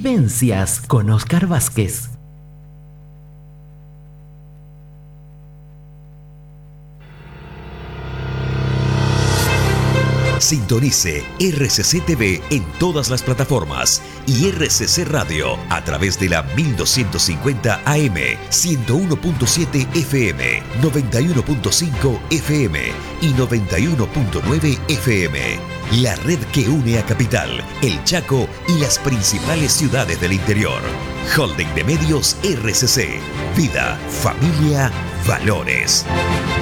Vivencias con Oscar Vázquez. Sintonice RCC TV en todas las plataformas y RCC Radio a través de la 1250 AM, 101.7 FM, 91.5 FM y 91.9 FM. La red que une a Capital, El Chaco y las principales ciudades del interior. Holding de Medios RCC. Vida, familia, valores.